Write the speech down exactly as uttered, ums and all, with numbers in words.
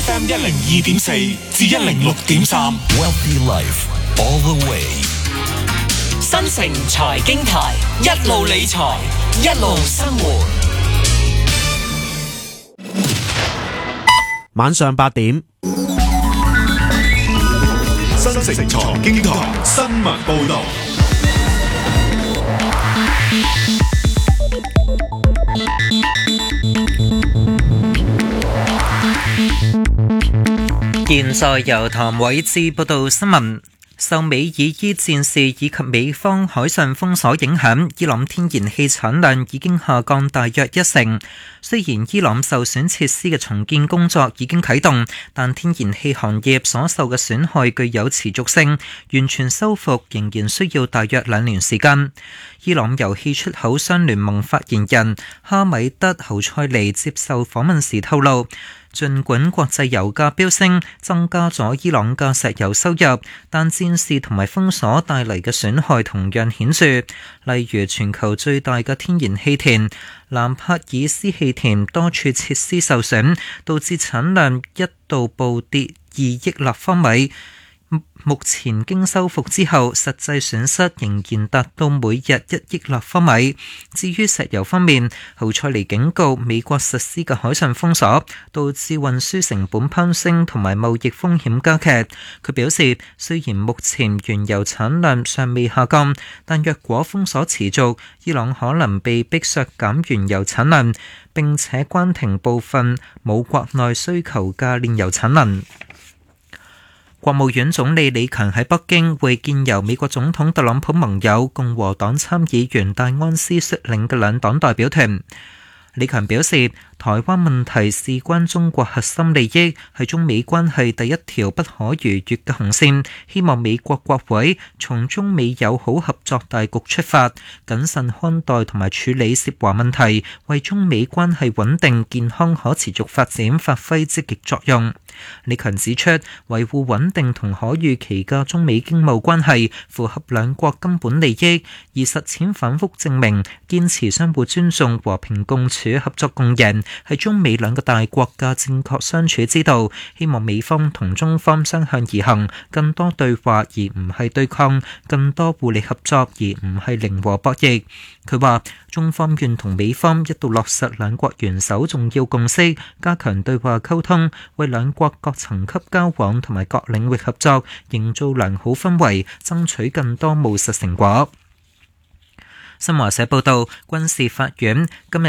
F M 一零二點四至一零六點三 Wealthy Life all the way。 新城財經台，一路理財，一路生活。 晚上八點， 新城財經台新聞報道。 現在由譚偉智報道新聞。受美以伊戰事以及美方海上封鎖影響，伊朗天然氣產量已經下降大約一成。雖然伊朗受損設施嘅重建工作已經啟動，但天然氣行業所受嘅損害具有持續性，完全修復仍然需要大約兩年時間。伊朗油氣出口商聯盟發言人哈米德侯塞尼接受訪問時透露，儘管國際油價飆升，增加咗伊朗嘅石油收入，但戰事同埋封鎖帶嚟嘅損害同樣顯著。例如，全球最大嘅天然氣田蘭帕爾斯氣田多處設施受損，導致產量一度暴跌二億立方米。目前經修復之後，實際損失仍然達到每日一億立方米。至於石油方面，侯塞尼警告美國實施嘅海上封鎖導致運輸成本攀升同埋貿易風險加劇。佢表示，雖然目前原油產量尚未下降，但若果封鎖持續，伊朗可能被迫削減原油產量，並且關停部分冇國內需求嘅煉油產能。國務院總理李強喺北京會見由美國總統特朗普盟友共和黨參議員戴安斯率領嘅兩黨代表團。李強表示，台灣問題事關中國核心利益，係中美關係第一條不可逾越嘅紅線。希望美國國會從中美友好合作大局出發，謹慎看待同埋處理涉華問題，為中美關係穩定健康可持續發展發揮積極作用。李強指出，維護穩定同可預期嘅中美經貿關係符合兩國根本利益，而實踐反覆證明，堅持相互尊重、和平共處、合作共贏係中美兩個大國嘅正確相處之道。希望美方同中方相向而行，更多對話而唔係對抗，更多互利合作而唔係零和博弈。佢話，中方願同美方一道落實兩國元首重要共識，加強對話溝通，為兩國各層級交往同埋各領域合作營造良好氛圍，爭取更多務實成果。新華社報道，軍事法院今日